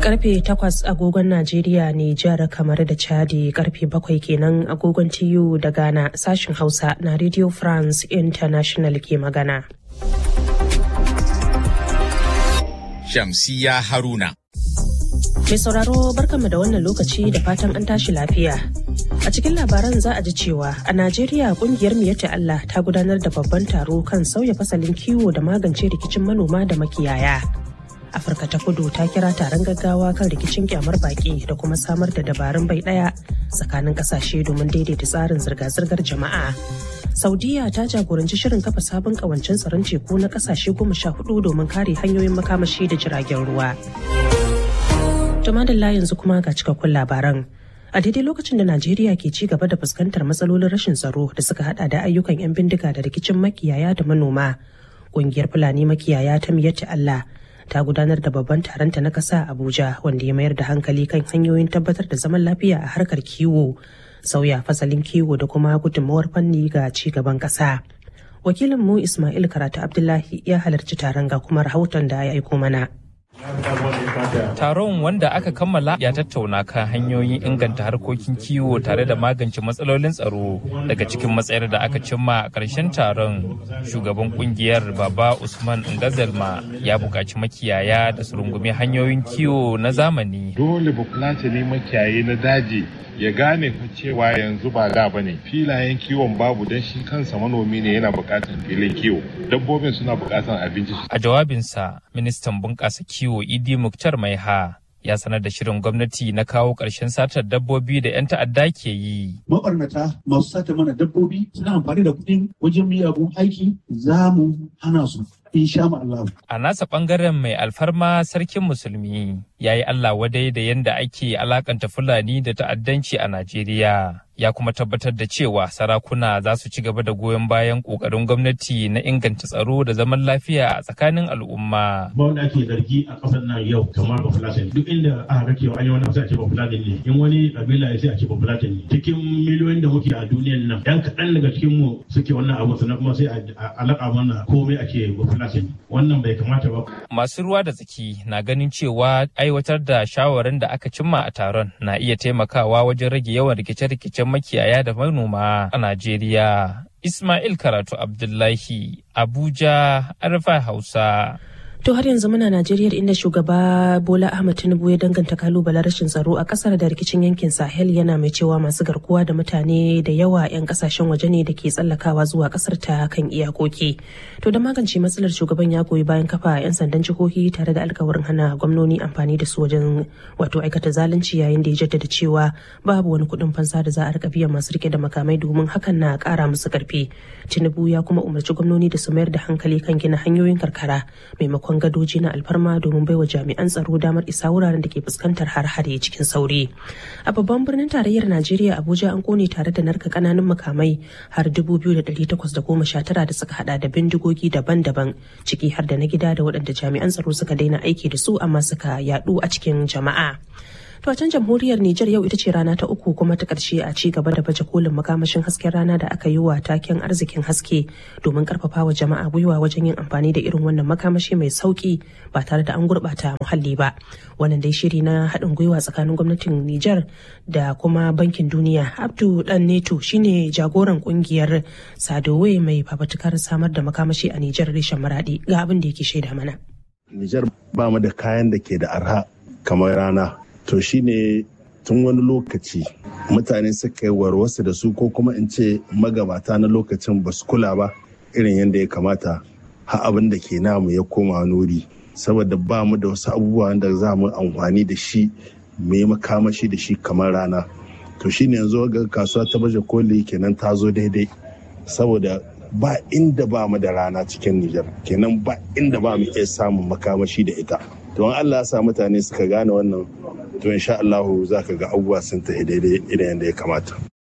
Karfe 8 agogon Najeriya, Nijar, kamar da Chadi, karfe 7 kenan agogon TU da Ghana. Sashin Hausa na Radio France International ke magana. Shamsiya Haruna. Mai sauraro, barkanmu da wannan lokaci da fatan an tashi lafiya. A cikin labaran za a ji cewa a Najeriya kungiyar Miyatta Allah ta gudanar da babban taro kan sauya fasalin kiwo da magance rikicin manoma da makiyaya. Afirka ta Kudu ta kira taron gaggawa kan rikicin kyamar baki da kuma samar da dabarun bai daya tsakanin kasashe domin daidaita tsarin zirga-zirgar jama'a. Saudiya ta jagoranci shirin kafa sabon kawancen tsaron teku na kasashe 14 domin kare hanyoyin makamashi da jiragen ruwa. Tumadalla yanzu kuma ga cikakkun labaran. A daidai lokacin da Najeriya ke ci gaba da fuskantar matsalolin rashin tsaro da suka hada da ayyukan 'yan bindiga da rikicin makiyaya da manoma, ƙungiyar Fulani makiyaya ta Miyatta Allah ta gudanar da babban taronta na ƙasa Abuja, wanda ya mayar da hankali kan hanyoyin tabbatar da zaman lafiya a harkar kiwo, sauya fasalin kiwo da kuma gudunmawar fanni ga ci gaban ƙasa. Wakilinmu Ismail Karatu Abdullahi ya halarci taron ga kuma rahoton da ya aiko mana. Taron, wanda aka kammala, ya tattauna kan hanyoyin inganta harkokin kiwo tare da magance matsalolin tsaro. Daga cikin matsayar da aka cimma a ƙarshen taron, shugaban kungiyar Baba Usman Ngazalma ya buƙaci makiyaya da su rungumi hanyoyin kiwo na zamani. Dole bafulatani makiyayi na daji ya gane cewa yanzu ba da bane, filayen kiwon babu, don shi kansa manomi ne yana buƙatar filin kiwo, dabbobin suna buƙatar abinci. A jawabinsa, ministan bunƙasa kiwo Idi Muktar Maiha ya sanar da shirin gwamnati na kawo ƙarshen satar dabbobi da 'yan ta'adda ke yi. Mabarnata masu sata mana dabbobi suna amfani da kuɗin wajen miyagun aiki, za mu hana su. A nasa ɓangaren mai alfarma sarkin musulmi ya yi Allah wadai da yadda ake alakanta Fulani da ta'addanci a Najeriya. Ya kuma tabbatar da cewa sarakuna za su ci gaba da goyon bayan ƙoƙarin gwamnati na inganta tsaro da zaman lafiya a tsakanin al'umma. Ba wanda ake zargi a ƙasar nan yau kamar Bafulatani. Duk inda aka ga cewa an yi wani sai a ce Bafulatani ne. In wani ƙabila ya sai a ce Bafulatani ne. Cikin miliyoyin da muke a duniyan nan, 'yan kaɗan daga cikin mu suke wannan abu, sannan kuma sai a alaƙa mana komai ake Bafulatani. Wannan bai kamata ba. Masu ruwa da tsaki na ganin cewa aiwatar da shawarin da aka cimma a taron na iya taimakawa wajen rage yawan rikice-rikicen makiyaya da manoma a Najeriya. Ismail Karatu Abdullahi, Abuja, Arfa Hausa. To har yanzu muna Najeriya, inda shugaba Bola Ahmed Tinubu ya danganta kalubalen rashin tsaro a kasar da rikicin yankin Sahel, yana mai cewa masu garkuwa da mutane da yawa 'yan kasashen waje ne da ke tsallakawa zuwa kasar ta kan iyakoki. To da magance matsalar, shugaban ya goyi bayan kafa 'yan sandan jihohi tare da alkawarin hana gwamnoni amfani da su wajen aikata zalunci, yayin da ya jaddada cewa babu wani kuɗin fansa da za a rika biyan masu rike da makamai domin hakan na ƙara musu ƙarfi. Tinubu ya kuma umarci gwamnoni da su mayar da hankali kan gina hanyoyin karkara maimakon gadoji na alfarma domin baiwa jami'an tsaro damar isa wuraren da ke fuskantar har-hare cikin sauri. A babban birnin tarayyar Najeriya, Abuja, an kone tare da narka kananan makamai har 2,819 da suka hada da bindigogi daban-daban, ciki har da na gida da waɗanda jami'an tsaro suka daina aiki da su amma suka yadu a cikin jama'a. To a can jamhuriyar Nijar, yau ita ce rana ta uku kuma ta ƙarshe a ci gaba da baje kolin makamashin hasken rana da aka yi wa taken arzikin haske, domin karfafa wa jama'a gwiwa wajen yin amfani da irin wannan makamashi mai sauki ba tare da an gurɓata muhalli ba. Wannan dai shiri na haɗin gwiwa tsakanin gwamnatin Nijar da kuma Bankin Duniya. Abdu Dan Neto shine jagoran ƙungiyar Sadowe mai fafatukar samar da makamashi a Nijar reshen Maradi, ga abin da yake shaida mana. Nijar ba mu da kayan da ke da arha kamar rana. To shi ne tun wani lokaci mutane suka yi warwasa da su, ko kuma in ce magabata na lokacin ba su kula ba irin yadda ya kamata, har abin da ke namu ya koma nuri, saboda ba mu da wasu abubuwan da za mu amfani da shi mai makamashi da shi kamar rana. To shi ne yanzu ga kasuwa ta baje koli kenan ta zo daidai, saboda ba inda ba mu da rana cikin Nijar, kenan ba inda ba mu iya samun makamashi da ita. To Allah ya sa mutane suka gane wannan, to insha Allah za ka ga abubuwa sun tafi daidai idan yadda ya kamata.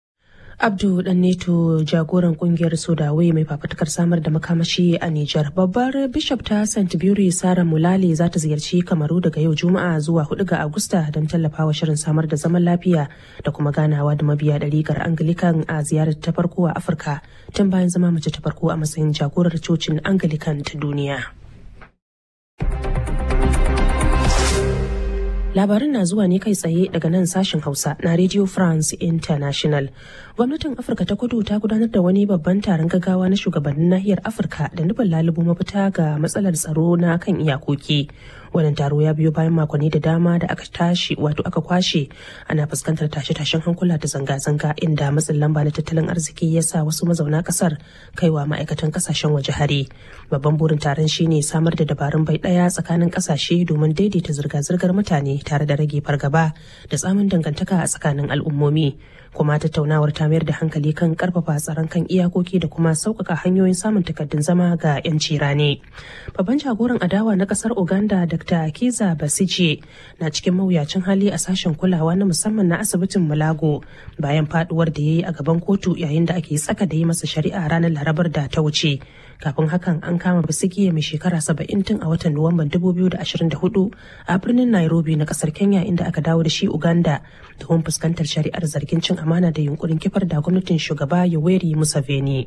Abdu Dan Neto, jagoran kungiyar Sodawe mai fafutukar samar da makamashi a Nijar. Babbar Bishop ta St. Buri Sara Mulale za ta ziyarci Kamaru daga yau Juma'a zuwa 4 ga Agusta don tallafawa shirin samar da zaman lafiya da kuma ganawa da mabiya ɗariƙar Anglican a ziyarar ta farko a Afirka tun bayan zama mace ta farko a matsayin jagorar cocin Anglican ta duniya. Labarin na zuwa ne kai tsaye daga nan sashen Hausa na Radio France International. Gwamnatin Afirka ta Kudu ta gudanar da wani babban taron gaggawa na shugabannin nahiyar Afirka da nufin lalubo mafita ga matsalar tsaro na kan iyakoki. Wannan taro ya biyo bayan makonni da dama da aka kwashe ana fuskantar tashe-tashen hankula da zanga-zanga inda matsin lamba na tattalin arziki ya sa wasu mazauna kasar kaiwa ma'aikatan kasashen waje hari. Babban burin taron shine samar da dabarun bai daya tsakanin kasashe domin daidaita zirga-zirgar mutane tare da rage fargaba da tsamin dangantaka a tsakanin al'ummomi. Kuma tattaunawar ta mayar da hankali kan karfafa tsaron kan iyakoki da kuma sauƙaƙa hanyoyin samun takardun zama ga 'yanci rani. Babban jagoran adawa na ƙasar Uganda Dr. Kizza Besigye na cikin mawuyacin hali a sashen kulawa na musamman na asibitin Mulago bayan faduwar da ya yi a gaban kotu yayin da ake tsaka da yi masa shari'a ranar Larabar da ta wuce. Kafin hakan an kama Besigye mai shekara 70 tun a watan Nuwamban 2024 a birnin Nairobi na ƙasar Kenya inda aka dawo da shi Uganda domin fuskantar shari'ar zargin cin amana da yunkurin kifar da gwamnatin shugaba Yoweri Museveni.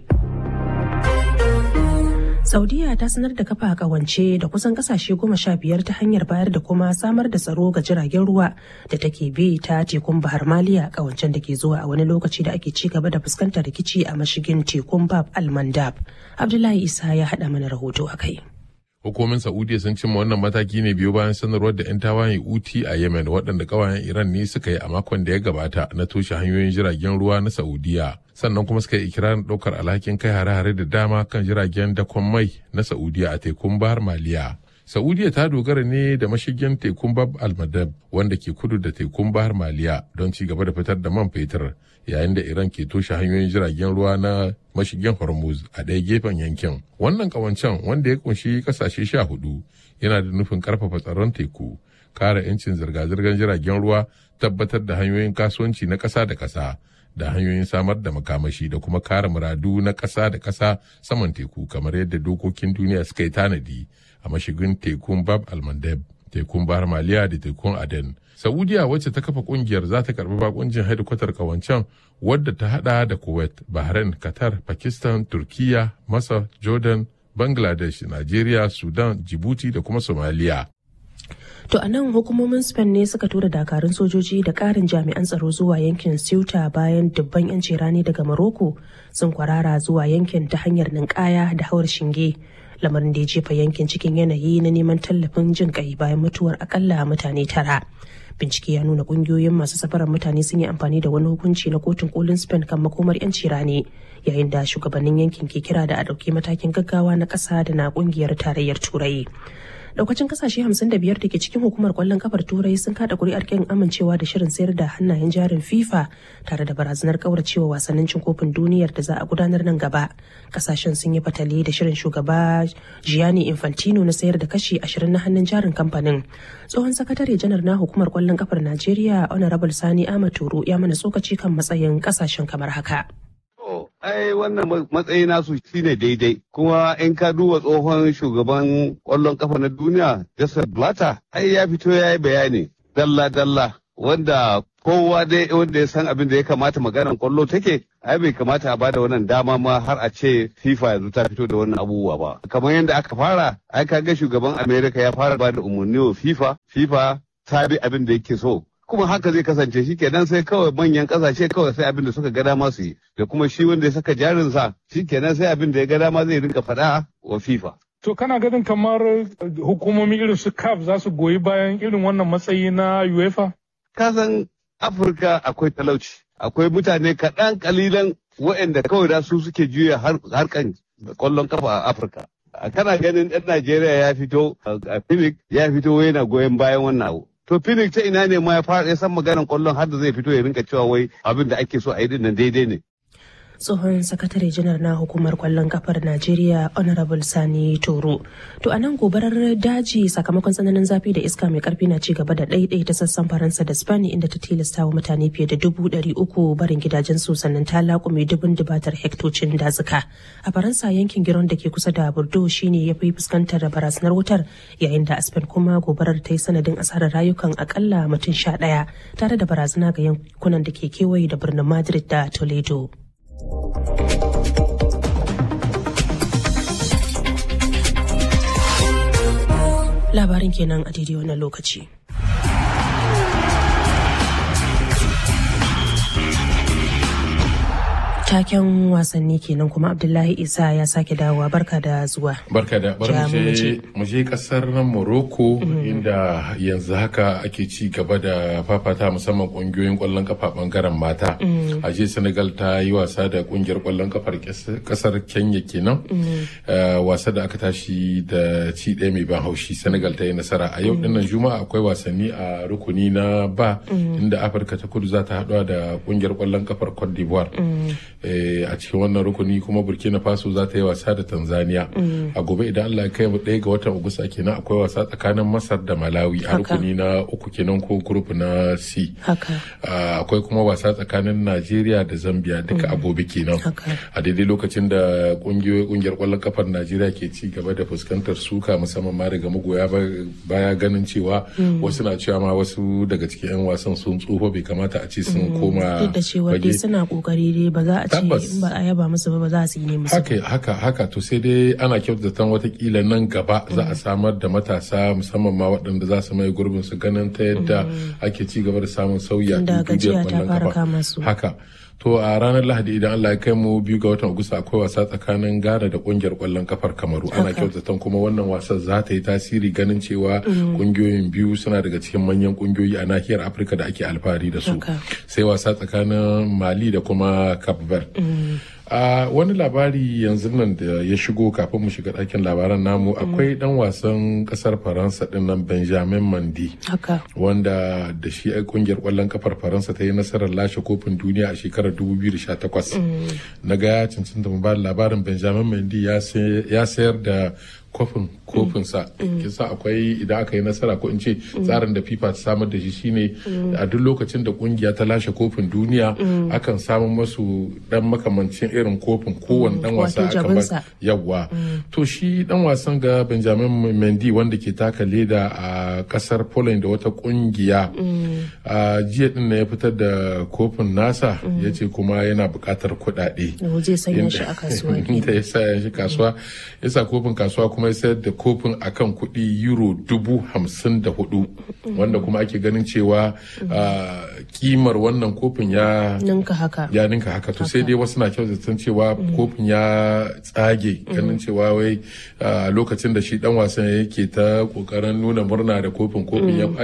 Saudiya ta sanar da kafa kawance da kusan kasashe 15 ta hanyar bayar da kuma samar da tsaro ga jiragen ruwa da take bi ta tekun Bahar Maliya, kawancen da ke zuwa a wani lokaci da ake ci gaba da fuskantar rikici a mashigin tekun Bab al-Mandab. Abdullahi Isa ya haɗa mana rahoto a kai. Hukumomin Saudiya sun cimma wannan mataki ne biyo bayan sanarwar da 'yan tawayen Houthi a Yemen waɗanda ƙawayen Iran ne suka yi a makon da ya gabata na toshe hanyoyin jiragen ruwa na Saudiya. Sannan kuma suka yi ikirarin ɗaukar alhakin kai hare-hare da dama kan jiragen dakon mai na Saudiya a tekun Bahar Maliya. Saudiya ta dogara ne da mashigin tekun Bab al-Mandab wanda ke kudu da tekun Bahar Maliya don ci gaba da fitar da man fetur, yayin da Iran ke toshe hanyoyin jiragen ruwa na mashigin Hormuz a ɗaya gefen yankin. Wannan ƙawancen wanda ya kunshi ƙasashe 14 yana da nufin ƙarfafa tsaron teku, kare 'yancin zirga-zirgar jiragen ruwa, tabbatar da hanyoyin kasuwanci na ƙasa da ƙasa, da hanyoyin samar da makamashi da kuma kare muradu na ƙasa da ƙasa saman teku kamar yadda dokokin duniya suka yi tanadi a mashigin tekun Bab al-Mandab, tekun Bahar Maliya da tekun Aden. Saudiya wacce ta kafa kungiyar za ta karbi bakuncin hedikwatar kawancen wadda ta hada da Kuwait, Bahrain, Qatar, Pakistan, Turkiya, Masar, Jordan, Bangladesh, Najeriya, Sudan, Djibouti da kuma Somalia. To a nan hukumomin Spain ne suka tura dakarun sojoji da ƙarin jami'an tsaro zuwa yankin Ceuta bayan dubban 'yanci rani daga Morocco sun kwarara zuwa yankin ta hanyar ninkaya da hawar shinge. Lamarin da ya jefa yankin cikin yanayi na neman tallafin jin kai bayan mutuwar akalla mutane 9. Bincike ya nuna kungiyoyin masu safarar mutane sun yi amfani da wani hukunci na kotun kolin Spain kan makomar 'yanci rani, yayin da shugabannin yankin ke kira da a ɗauki matakin gaggawa na ƙasa da na ƙungiyar tarayyar Turai. Daukacin kasashe 55 da ke cikin hukumar kwallon kafar Turai sun kada kuri'ar kin amincewa da shirin sayar da hannayen jarin FIFA tare da barazanar kauracewa wasannin cin kofin duniyar da za a gudanar nan gaba. Kasashen sun yi fatali da shirin shugaba Gianni Infantino na sayar da kashi 20 na hannun jarin kamfanin. Tsohon sakatare janar na hukumar kwallon kafar Najeriya Honorable Sani Ahmad Turo ya mana tsokaci kan matsayin kasashen kamar haka. Ai wannan matsayi nasu shine daidai, kuma in ka duba tsohon shugaban kwallon kafa na duniya Joseph Blatter ai ya fito ya yi bayani dalla-dalla wanda kowa dai wanda ya san abin da ya kamata maganar kwallo take, ai bai kamata a bada wannan dama ma har a ce FIFA yanzu ta fito da wannan abubuwa ba. Kamar yadda aka fara, ai kaga shugaban America ya fara bada umarni wa FIFA ta bi abin da yake so. Kuma haka zai kasance, shi kenan sai kawai manyan kasashe kawai sai abin da suka ga dama su yi, da kuma shi wanda ya saka jarinsa shi kenan sai abin da ya ga dama zai rinka faɗa wa FIFA. To kana ganin kamar hukumomi irin su CAF za su goyi bayan irin wannan matsayi na UEFA? Kasan Afirka akwai talauci, akwai mutane kaɗan kalilan waɗanda kawai da su suke juya harkan kwallon kafa a Afirka. Kana ganin ɗan Najeriya ya fito a Phoenix ya fito yana goyon bayan wannan abu. To Phoenix ta ina ne ma ya san maganar kwallon har da zai fito ya rinka cewa wai abin da ake so a yi din nan daidai ne. Tsohon sakatare janar na hukumar kwallon kafar Najeriya Honorable Sani Toro. To a nan gobarar daji sakamakon tsananin zafi da iska mai karfi na ci gaba da ta sassan Faransa da Spain inda ta tilasta wa mutane fiye da 300,000 barin gidajensu sannan ta laƙume dubun dubatar hektocin dazuka. A Faransa yankin Giron da ke kusa da Bordeaux shine ya fi fuskantar barazanar wutar, yayin da a Spain kuma gobarar ta yi sanadin asarar rayukan akalla mutum 11 tare da barazana ga yankunan da ke kewaye da birnin Madrid da Toledo. Labarin kenan a daidai wannan lokaci. Taken wasanni kenan kuma Abdullahi Isa ya sake dawowa. Barka da zuwa. Barka da mu je kasar Morocco inda yanzu haka ake ci gaba da fafata musamman kungiyoyin kwallon kafa bangaren mata. A je Senegal ta yi wasa da kungiyar kwallon kafar kasar Kenya kenan. Wasa da aka tashi da ci ɗaya mai ban haushi, Senegal ta yi nasara. A yau dinnan Juma'a akwai wasanni a rukuni na ba inda Afirka ta Kudu za ta haɗuwa da kungiyar kwallon kafar Cote d'Ivoire. A cikin wannan rukuni kuma Burkina Faso za ta yi wasa da Tanzania. A gobe idan Allah ya kai mu 1 ga watan Agusta kenan akwai wasa tsakanin Masar da Malawi a rukuni na 3 kenan ko group na C. Akwai kuma wasa tsakanin Najeriya da Zambia duka a gobe kenan. A daidai lokacin da kungiyar kwallon kafar Najeriya ke ci gaba da fuskantar suka musamman ma daga magoya baya ganin cewa wasu na cewa ma wasu daga cikin 'yan wasan sun tsufa bai kamata a ce sun koma. Duk da cewa dai suna kokari dai ba za a ce in ba a yaba musu ba za su yi ne musu. Haka to sai dai ana kyautata watakila nan gaba za a samar da matasa musamman ma waɗanda za su mai gurbin su ganin ta yadda ake ci gaba da samun sauyi a duniyar kwallon kafa. Haka to a ranar Lahadi idan Allah ya kai mu 2 ga watan Agusta akwai wasa tsakanin Ghana da kungiyar kwallon kafar Kamaru. Ana kyautata kuma wannan wasan za ta yi tasiri ganin cewa kungiyoyin biyu suna daga cikin manyan kungiyoyi a nahiyar Afirka da ake alfahari da su. Sai wasa tsakanin Mali da kuma Cape Verde. A wani labari yanzu nan da ya shigo kafin mu shiga ɗakin labaran namu akwai ɗan wasan ƙasar Faransa ɗin nan Benjamin Mendy wanda da shi kungiyar ƙwallon kafar Faransa ta yi nasarar lashe kofin duniya a shekarar 2018. Na ga ya cancanta mu ba labarin Benjamin Mendy ya sayar da kofinsa kisa akwai idan aka yi nasara ko in ce tsarin da FIFA ta samar da shi shine a duk lokacin da kungiya ta lashe kofin duniya akan samu masu dan makamancin irin kofin kowane dan wasa akan bar yawa to shi dan wasan ga Benjamin Mendy wanda ke taka leda a kasar Poland da wata kungiya a jiya din ya fitar da kofin nasa yace kuma yana buƙatar kuɗaɗe zai sanya shi a kasuwa ya sanya shi kasuwa yasa kofin kasuwa kuma ya sayar da kofin akan kuɗi euro 54,000 wanda kuma ake ganin cewa kimar wannan kofin ya ninka haka to sai dai wasu na kyautatan cewa kofin ya tsage ganin cewa wai lokacin da shi dan wasan yake ta kokarin nuna murna da kofin ya